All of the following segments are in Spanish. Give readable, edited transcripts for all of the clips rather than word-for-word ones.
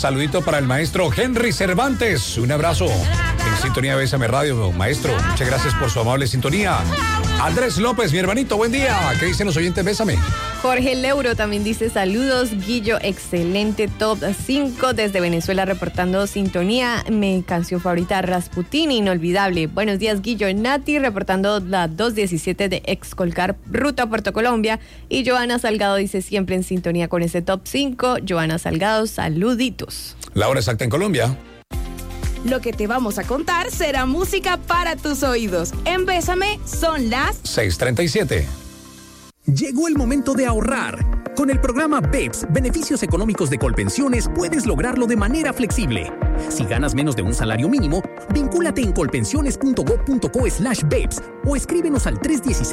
Saludito para el maestro Henry Cervantes. Un abrazo. En sintonía de Bésame Radio, maestro. Muchas gracias por su amable sintonía. Andrés López, mi hermanito, buen día. ¿Qué dicen los oyentes? Bésame. Jorge Leuro también dice saludos. Guillo, excelente top 5 desde Venezuela reportando sintonía. Mi canción favorita, Rasputin, inolvidable. Buenos días, Guillo. Nati reportando la 217 de Excolcar, ruta a Puerto Colombia. Y Joana Salgado dice siempre en sintonía con ese top 5. Joana Salgado, saluditos. La hora exacta en Colombia. Lo que te vamos a contar será música para tus oídos. En Bésame son las 6:37. Llegó el momento de ahorrar. Con el programa BEPS, Beneficios Económicos de Colpensiones, puedes lograrlo de manera flexible. Si ganas menos de un salario mínimo, vincúlate en colpensiones.gov.co/BEPS o escríbenos al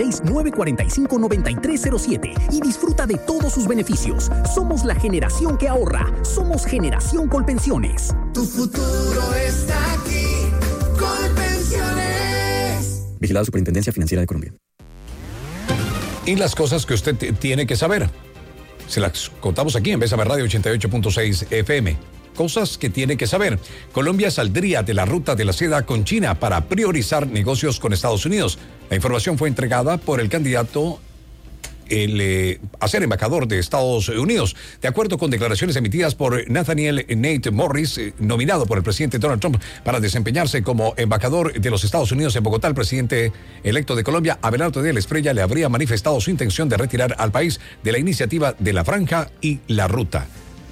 316-945-9307 y disfruta de todos sus beneficios. Somos la generación que ahorra. Somos Generación Colpensiones. Tu futuro está aquí. Colpensiones. Vigilado Superintendencia Financiera de Colombia. Y las cosas que usted tiene que saber. Se las contamos aquí en Bésame Radio 88.6 FM. Cosas que tiene que saber. Colombia saldría de la ruta de la seda con China para priorizar negocios con Estados Unidos. La información fue entregada por el candidato a ser embajador de Estados Unidos. De acuerdo con declaraciones emitidas por Nathaniel Nate Morris, nominado por el presidente Donald Trump para desempeñarse como embajador de los Estados Unidos en Bogotá, el presidente electo de Colombia, Abelardo de la Espriella, le habría manifestado su intención de retirar al país de la iniciativa de la Franja y la Ruta.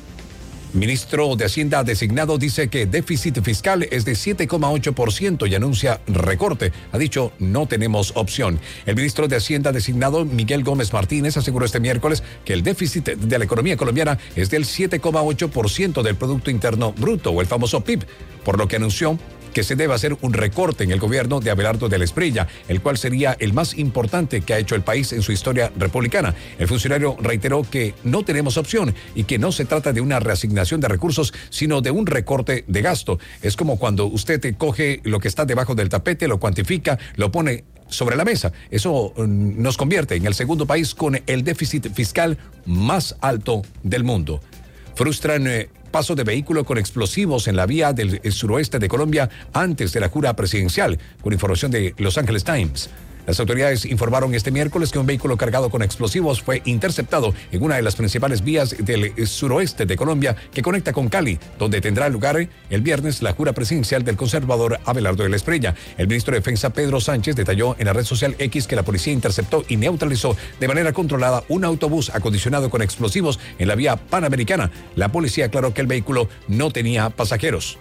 Ministro de Hacienda designado dice que déficit fiscal es de 7,8% y anuncia recorte. Ha dicho, no tenemos opción. El ministro de Hacienda designado, Miguel Gómez Martínez, aseguró este miércoles que el déficit de la economía colombiana es del 7,8% del Producto Interno Bruto, o el famoso PIB, por lo que anunció que se debe hacer un recorte en el gobierno de Abelardo de la Espriella, el cual sería el más importante que ha hecho el país en su historia republicana. El funcionario reiteró que no tenemos opción y que no se trata de una reasignación de recursos, sino de un recorte de gasto. Es como cuando usted coge lo que está debajo del tapete, lo cuantifica, lo pone sobre la mesa. Eso nos convierte en el segundo país con el déficit fiscal más alto del mundo. Frustran paso de vehículo con explosivos en la vía del suroeste de Colombia antes de la jura presidencial, con información de Los Angeles Times. Las autoridades informaron este miércoles que un vehículo cargado con explosivos fue interceptado en una de las principales vías del suroeste de Colombia que conecta con Cali, donde tendrá lugar el viernes la jura presidencial del conservador Abelardo de la Espriella. El ministro de Defensa Pedro Sánchez detalló en la red social X que la policía interceptó y neutralizó de manera controlada un autobús acondicionado con explosivos en la vía panamericana. La policía aclaró que el vehículo no tenía pasajeros.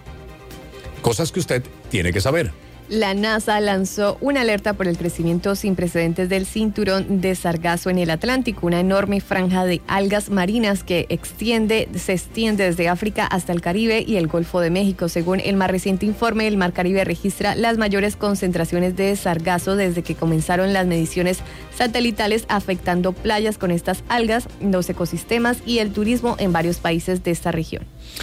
Cosas que usted tiene que saber. La NASA lanzó una alerta por el crecimiento sin precedentes del cinturón de sargazo en el Atlántico, una enorme franja de algas marinas que se extiende desde África hasta el Caribe y el Golfo de México. Según el más reciente informe, el Mar Caribe registra las mayores concentraciones de sargazo desde que comenzaron las mediciones satelitales, afectando playas con estas algas, los ecosistemas y el turismo en varios países de esta región.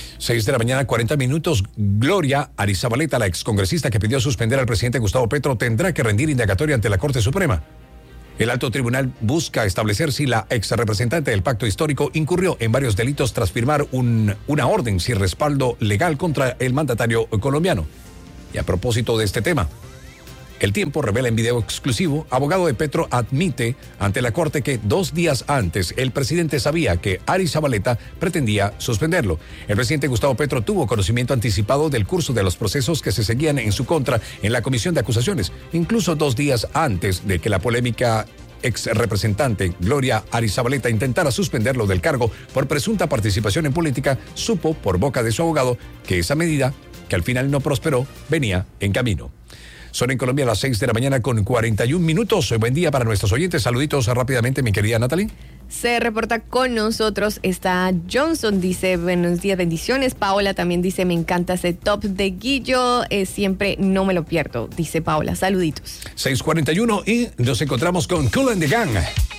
6:40 a.m. Gloria Arizabaleta, la excongresista que pidió suspender al presidente Gustavo Petro, tendrá que rendir indagatoria ante la Corte Suprema. El alto tribunal busca establecer si la ex representante del pacto histórico incurrió en varios delitos tras firmar una orden sin respaldo legal contra el mandatario colombiano. Y a propósito de este tema, El Tiempo revela en video exclusivo, abogado de Petro admite ante la Corte que 2 días antes el presidente sabía que Arizabaleta pretendía suspenderlo. El presidente Gustavo Petro tuvo conocimiento anticipado del curso de los procesos que se seguían en su contra en la Comisión de Acusaciones, incluso 2 días antes de que la polémica ex representante Gloria Arizabaleta intentara suspenderlo del cargo por presunta participación en política. Supo por boca de su abogado que esa medida, que al final no prosperó, venía en camino. Son en Colombia las 6:41 a.m. Buen día para nuestros oyentes. Saluditos rápidamente, mi querida Natalie. Se reporta con nosotros, está Johnson, dice buenos días, bendiciones. Paola también dice, me encanta ese top de Guillo, siempre no me lo pierdo, dice Paola. Saluditos. 6:41 y nos encontramos con Kool and the Gang,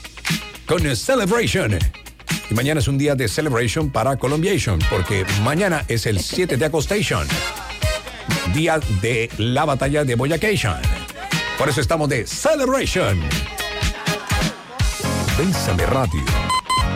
con Celebration. Y mañana es un día de celebration para Colombiation, porque mañana es el 7 de Acostation, día de la batalla de Boyacation. Por eso estamos de Celebration. Bésame Radio.